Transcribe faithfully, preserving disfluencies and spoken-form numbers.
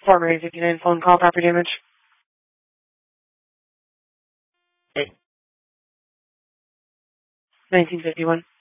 Fort Murray fifty-nine phone call, property damage. Hey. nineteen fifty-one.